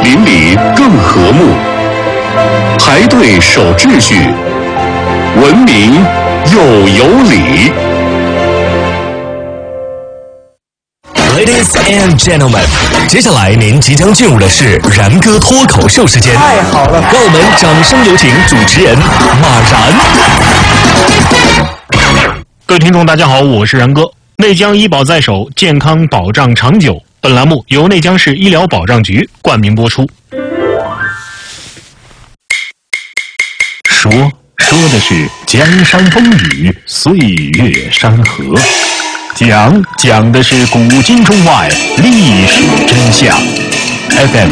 邻里更和睦，排队守秩序，文明又有礼。 Ladies and gentlemen， 接下来您即将进入的是然哥脱口秀时间。 太好了， 让我们掌声有请主持人马然。 各位听众大家好，我是然哥。内江医保在手，健康保障长久。本栏目由内江市医疗保障局冠名播出。说的是江山风雨，岁月山河。讲的是古今中外历史真相。FM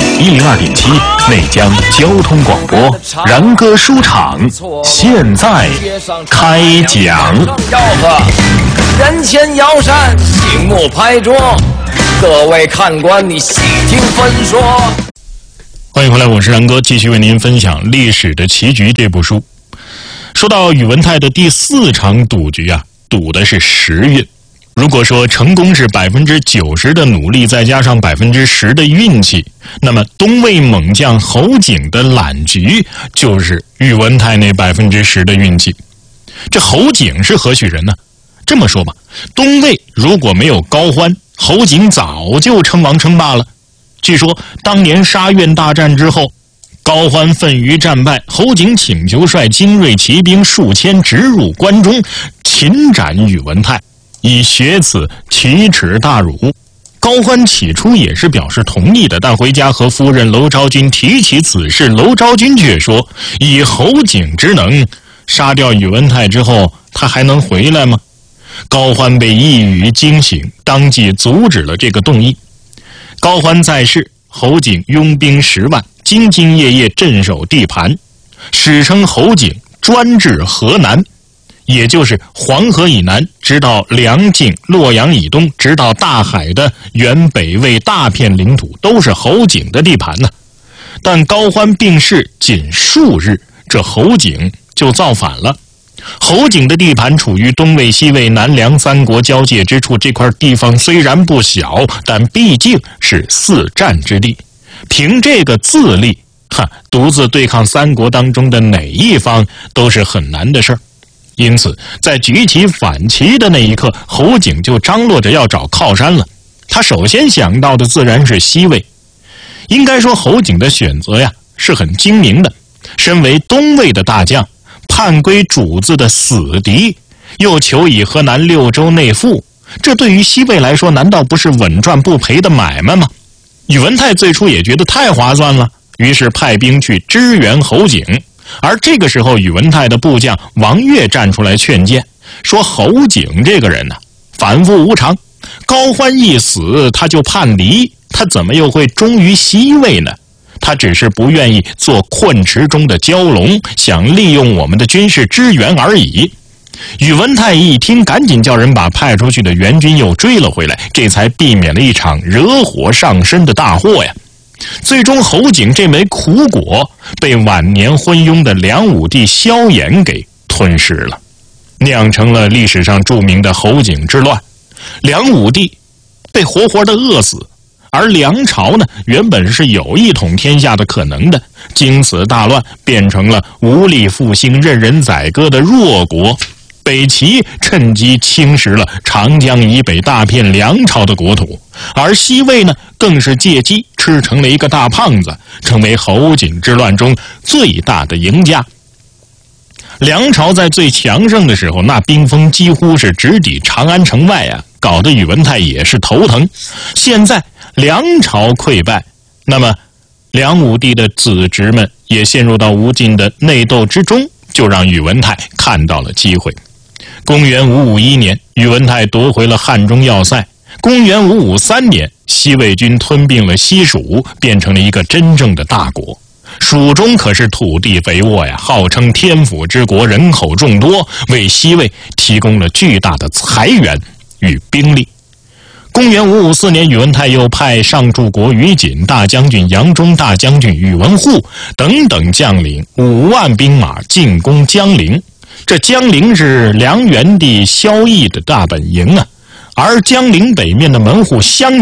102.7内江交通广播，然哥书场现在开讲。 吆喝，人前摇扇，醒目拍桌，各位看官，你细听分说。 欢迎回来，我是然哥，继续为您分享《历史的棋局》这部书。说到宇文泰的第4场赌局啊，赌的是时运。如果说成功是90%的努力，再加上10%的运气，那么东魏猛将侯景的揽局就是宇文泰那10%的运气。这侯景是何许人呢？这么说吧，东魏如果没有高欢，侯景早就称王称霸了。据说当年沙苑大战之后，高欢愤于战败，侯景请求率精锐骑兵数千直入关中，擒斩宇文泰，以雪此奇耻大辱。高欢起初也是表示同意的，但回家和夫人娄昭君提起此事，娄昭君却说，以侯景之能，杀掉宇文泰之后，他还能回来吗？高欢被一语惊醒，当即阻止了这个动议。高欢在世，侯景拥兵10万，兢兢业业镇守地盘，史称侯景专治河南，也就是黄河以南，直到梁晋、洛阳以东，直到大海的原北魏大片领土，都是侯景的地盘呢。但高欢病逝仅数日，这侯景就造反了。侯景的地盘处于东魏、西魏、南梁3国交界之处，这块地方虽然不小，但毕竟是4战之地。凭这个自立，独自对抗3国当中的哪一方都是很难的事儿。因此，在举起反旗的那一刻，侯景就张罗着要找靠山了。他首先想到的自然是西魏。应该说，侯景的选择呀是很精明的。身为东魏的大将，叛归主子的死敌，又求以河南6州内附，这对于西魏来说，难道不是稳赚不赔的买卖吗？宇文泰最初也觉得太划算了，于是派兵去支援侯景。而这个时候，宇文泰的部将王悦站出来劝谏，说侯景这个人呢，反复无常，高欢一死他就叛离，他怎么又会忠于西魏呢？他只是不愿意做困池中的蛟龙，想利用我们的军事支援而已。宇文泰一听，赶紧叫人把派出去的援军又追了回来，这才避免了一场惹火上身的大祸呀。最终侯景这枚苦果被晚年昏庸的梁武帝萧衍给吞噬了，酿成了历史上著名的侯景之乱。梁武帝被活活的饿死，而梁朝呢，原本是有一统天下的可能的，经此大乱，变成了无力复兴、任人宰割的弱国。北齐趁机侵蚀了长江以北大片梁朝的国土，而西魏呢，更是借机吃成了一个大胖子，成为侯景之乱中最大的赢家。梁朝在最强盛的时候，那兵锋几乎是直抵长安城外啊，搞得宇文泰也是头疼。现在梁朝溃败，那么梁武帝的子侄们也陷入到无尽的内斗之中，就让宇文泰看到了机会。公元551年，宇文泰夺回了汉中要塞。公元553年，西魏军吞并了西蜀，变成了一个真正的大国。蜀中可是土地肥沃呀，号称天府之国，人口众多，为西魏提供了巨大的财源与兵力。公元554年，宇文泰又派上柱国于锦、大将军杨忠、大将军宇文护等等将领5万兵马进攻江陵。这江陵是梁元帝萧绎的大本营啊，而江陵北面的门户襄阳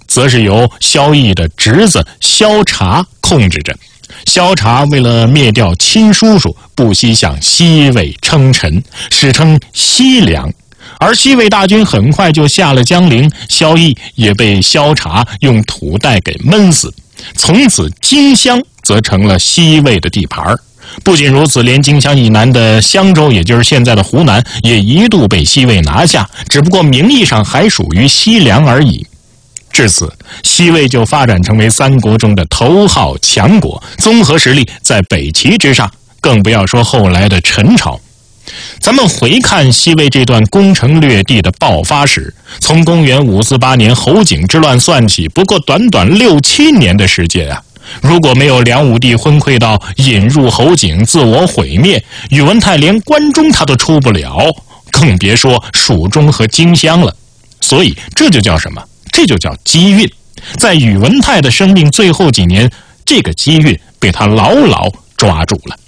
则是由萧绎的侄子萧察控制着。萧察为了灭掉亲叔叔，不惜向西魏称臣，史称西凉。而西魏大军很快就下了江陵，萧绎也被萧察用土袋给闷死。从此荆襄则成了西魏的地盘。不仅如此，连荆襄以南的襄州，也就是现在的湖南，也一度被西魏拿下，只不过名义上还属于西凉而已。至此，西魏就发展成为三国中的头号强国，综合实力在北齐之上，更不要说后来的陈朝。咱们回看西魏这段攻城略地的爆发史，从公元548年侯景之乱算起，不过短短6、7年的时间啊！如果没有梁武帝昏聩到引入侯景自我毁灭，宇文泰连关中他都出不了，更别说蜀中和荆襄了。所以这就叫什么？这就叫机运。在宇文泰的生命最后几年，这个机运被他牢牢抓住了。